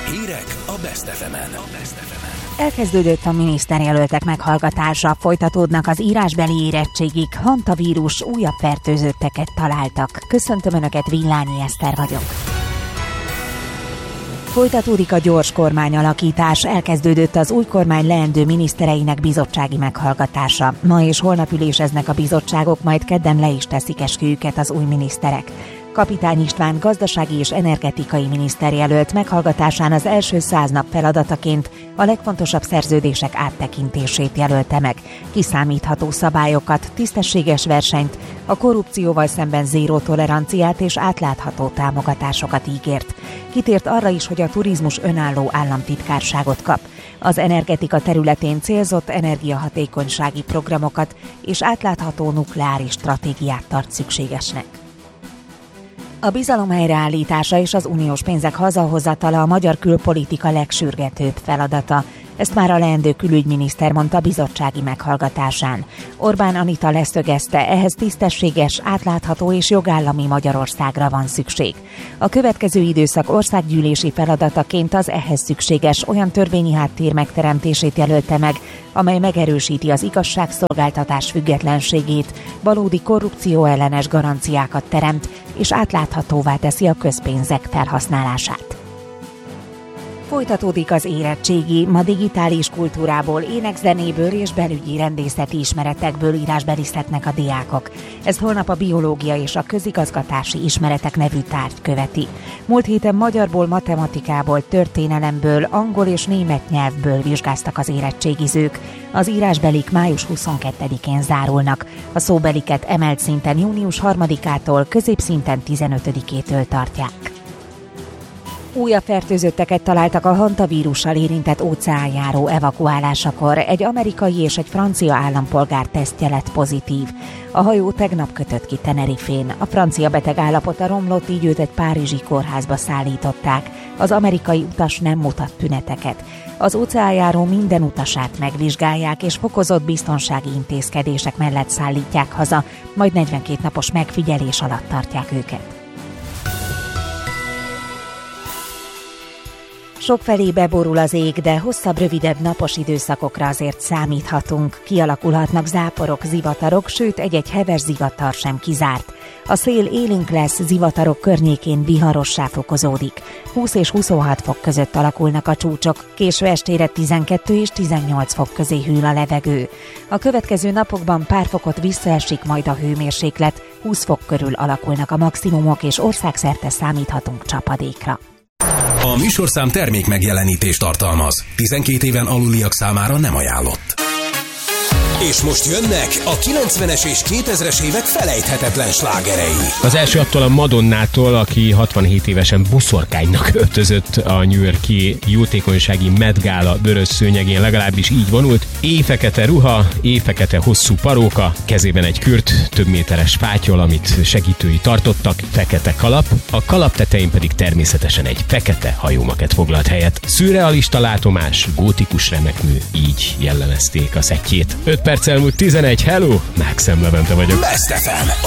Hírek a Best FM-en. Elkezdődött a miniszterjelöltek meghallgatása, folytatódnak az írásbeli érettségig, hantavírus újabb fertőzötteket találtak. Köszöntöm Önöket, Villányi Eszter vagyok. Folytatódik a gyors kormányalakítás, elkezdődött az új kormány leendő minisztereinek bizottsági meghallgatása. Ma és holnap üléseznek a bizottságok, majd kedden le is teszik esküjüket az új miniszterek. Kapitány István gazdasági és energetikai miniszterjelölt meghallgatásán az első 100 nap feladataként a legfontosabb szerződések áttekintését jelölte meg. Kiszámítható szabályokat, tisztességes versenyt, a korrupcióval szemben zéró toleranciát és átlátható támogatásokat ígért. Kitért arra is, hogy a turizmus önálló államtitkárságot kap. Az energetika területén célzott energiahatékonysági programokat és átlátható nukleáris stratégiát tart szükségesnek. A bizalom helyreállítása és az uniós pénzek hazahozatala a magyar külpolitika legsürgetőbb feladata. Ezt már a leendő külügyminiszter mondta bizottsági meghallgatásán. Orbán Anita leszögezte, ehhez tisztességes, átlátható és jogállami Magyarországra van szükség. A következő időszak országgyűlési feladataként az ehhez szükséges olyan törvényi háttér megteremtését jelölte meg, amely megerősíti az igazságszolgáltatás függetlenségét, valódi korrupcióellenes garanciákat teremt, és átláthatóvá teszi a közpénzek felhasználását. Folytatódik az érettségi, ma digitális kultúrából, énekzenéből és belügyi rendészeti ismeretekből írásbelizhetnek a diákok. Ez holnap a biológia és a közigazgatási ismeretek nevű tárgy követi. Múlt héten magyarból, matematikából, történelemből, angol és német nyelvből vizsgáztak az érettségizők. Az írásbelik május 22-én zárulnak. A szóbeliket emelt szinten június 3-ától, középszinten 15-től tartják. Újabb fertőzötteket találtak a hantavírussal érintett óceánjáró evakuálásakor. Egy amerikai és egy francia állampolgár tesztje lett pozitív. A hajó tegnap kötött ki Tenerifén. A francia beteg állapota romlott, így őt egy párizsi kórházba szállították. Az amerikai utas nem mutat tüneteket. Az óceánjáró minden utasát megvizsgálják, és fokozott biztonsági intézkedések mellett szállítják haza, majd 42 napos megfigyelés alatt tartják őket. Sokfelé beborul az ég, de hosszabb, rövidebb napos időszakokra azért számíthatunk. Kialakulhatnak záporok, zivatarok, sőt egy-egy heves zivatar sem kizárt. A szél élénk lesz, zivatarok környékén viharossá fokozódik. 20 és 26 fok között alakulnak a csúcsok, késő estére 12 és 18 fok közé hűl a levegő. A következő napokban pár fokot visszaesik majd a hőmérséklet, 20 fok körül alakulnak a maximumok, és országszerte számíthatunk csapadékra. A műsorszám termék megjelenítést tartalmaz. 12 éven aluliak számára nem ajánlott. És most jönnek a 90-es és 2000-es évek felejthetetlen slágerei. Az első attól a Madonnától, aki 67 évesen boszorkánynak öltözött a New York-i jótékonysági Met Gala vörös szőnyegén, legalábbis így vonult. Éjfekete ruha, éjfekete hosszú paróka, kezében egy kürt, több méteres fátyol, amit segítői tartottak, fekete kalap, a kalap tetején pedig természetesen egy fekete hajómaket foglalt helyet. Szürrealista látomás, gótikus remekmű, így jellemezték a szettjét. 5 perc elmúlt 11, hello, Mákszem Levente vagyok. Best FM,